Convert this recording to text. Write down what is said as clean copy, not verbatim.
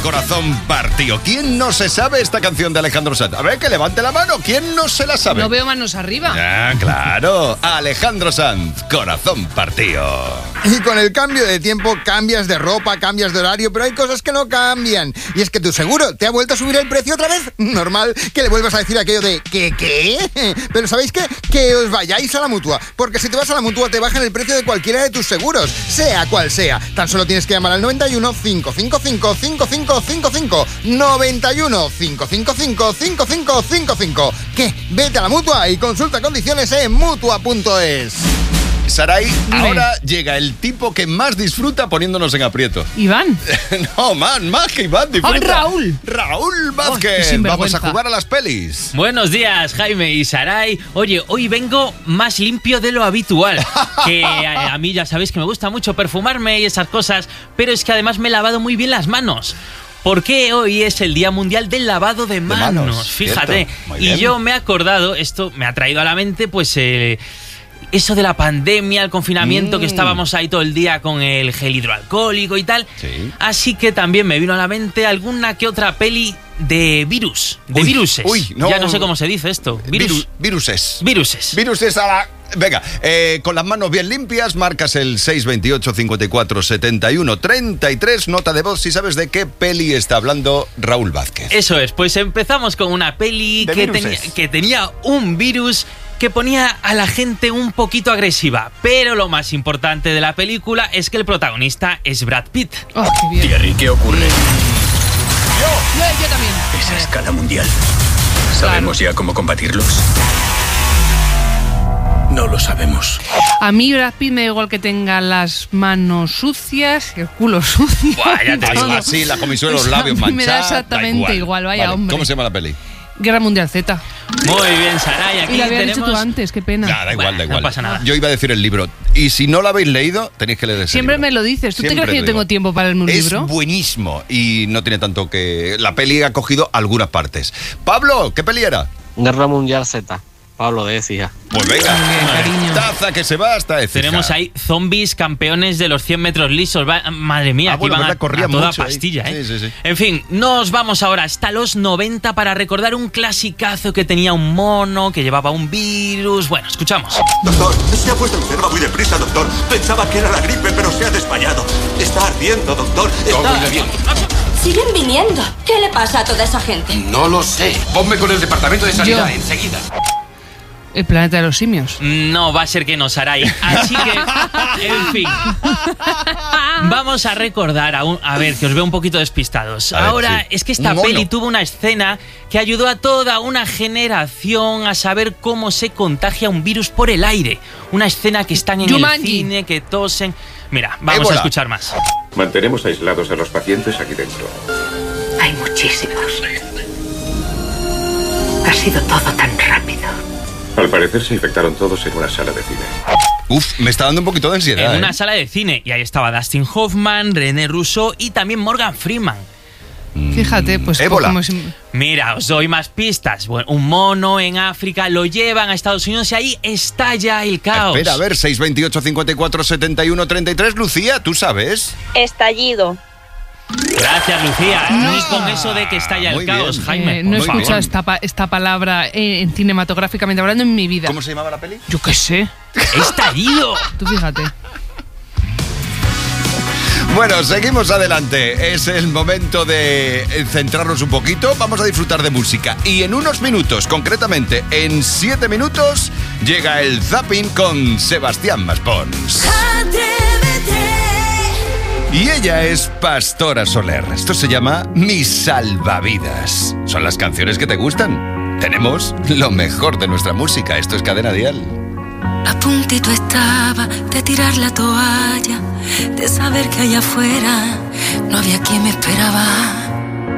Corazón Partido. ¿Quién no se sabe esta canción de Alejandro Sanz? A ver, que levante la mano. ¿Quién no se la sabe? No veo manos arriba. Ah, claro. Alejandro Sanz, Corazón Partido. Y con el cambio de tiempo cambias de ropa, cambias de horario, pero hay cosas que no cambian. Y es que tu seguro te ha vuelto a subir el precio otra vez. Normal que le vuelvas a decir aquello de ¿qué? Pero ¿sabéis qué? Que os vayáis a la Mutua. Porque si te vas a la Mutua te bajan el precio de cualquiera de tus seguros, sea cual sea. Tan solo tienes que llamar al 91 555 5555. 91 555 5555. ¿Qué? Vete a la Mutua y consulta condiciones en Mutua.es. Saray, ahora llega el tipo que más disfruta poniéndonos en aprieto. ¿Iván? No, más que Iván disfruta. Raúl. Raúl Vázquez. Vamos a jugar a las pelis. Buenos días, Jaime y Saray. Oye, hoy vengo más limpio de lo habitual. Que a mí ya sabéis que me gusta mucho perfumarme y esas cosas, pero es que además me he lavado muy bien las manos. Porque hoy es el Día Mundial del Lavado de Manos. Fíjate. Y yo me he acordado, esto me ha traído a la mente, pues... eso de la pandemia, el confinamiento, que estábamos ahí todo el día con el gel hidroalcohólico y tal. Sí. Así que también me vino a la mente alguna que otra peli de virus. De viruses. Ya no sé cómo se dice esto. Viruses. Viruses a la... Venga, con las manos bien limpias, marcas el 628 54 71 33, nota de voz si sabes de qué peli está hablando Raúl Vázquez. Eso es, pues empezamos con una peli que tenía un virus que ponía a la gente un poquito agresiva. Pero lo más importante de la película es que el protagonista es Brad Pitt. Oh, qué bien. Thierry, ¿qué ocurre? Yo también. Es a escala mundial. ¿Sabemos ya cómo combatirlos? No lo sabemos. A mí Brad Pitt me da igual que tenga las manos sucias, el culo sucio. Buah, ya te digo. Así, la comisión de los labios manchada. Me da exactamente igual, vaya hombre. ¿Cómo se llama la peli? Guerra Mundial Z. Muy bien, Saray, aquí y la había tenemos... dicho tú antes, qué pena. Da igual. No pasa nada. Yo iba a decir el libro. Y si no lo habéis leído, tenéis que leer ese Siempre libro. me lo dices. ¿Tú Siempre te crees que yo tengo tiempo para leerme un libro? Es buenísimo y no tiene tanto que... La peli ha cogido algunas partes. Pablo, ¿qué peli era? Guerra Mundial Z. Pablo de Écija. Pues venga, taza que se va hasta Écija. Tenemos ahí zombies campeones de los 100 metros lisos. Madre mía, que iban a toda pastilla, ahí. Sí. En fin, nos vamos ahora hasta los 90 para recordar un clasicazo que tenía un mono, que llevaba un virus. Bueno, escuchamos. Doctor, se ha puesto enferma muy deprisa, doctor. Pensaba que era la gripe, pero se ha desmayado. Está ardiendo, doctor. Todo irá bien. Siguen viniendo. ¿Qué le pasa a toda esa gente? No lo sé. Ponme con el departamento de sanidad enseguida. El planeta de los simios. No, va a ser que no, Saray. Así que, en fin. Vamos a recordar, a ver, que os veo un poquito despistados. Ahora, es que esta peli tuvo una escena que ayudó a toda una generación a saber cómo se contagia un virus por el aire. Una escena que están en el cine, que tosen... Mira, vamos a escuchar más. Mantenemos aislados a los pacientes aquí dentro. Hay muchísimos. Ha sido todo tan rápido. Al parecer se infectaron todos en una sala de cine. Uf, me está dando un poquito de ansiedad. En una sala de cine. Y ahí estaba Dustin Hoffman, René Russo y también Morgan Freeman. Fíjate, pues... Ébola. Mira, os doy más pistas. Bueno, un mono en África, lo llevan a Estados Unidos y ahí estalla el caos. Espera, a ver, 628 54 71 33. Lucía, ¿tú sabes? Estallido. Gracias, Lucía. No es con eso de que estalla el caos, Jaime. No he escuchado esta palabra cinematográficamente hablando en mi vida. ¿Cómo se llamaba la peli? Yo qué sé. ¡Estallido! Tú fíjate. Bueno, seguimos adelante. Es el momento de centrarnos un poquito. Vamos a disfrutar de música. Y en unos minutos, concretamente en 7 minutos, llega el Zapping con Sebastián Maspons. Y ella es Pastora Soler. Esto se llama Mis Salvavidas. ¿Son las canciones que te gustan? Tenemos lo mejor de nuestra música. Esto es Cadena Dial. A puntito estaba de tirar la toalla, de saber que allá afuera no había quien me esperaba.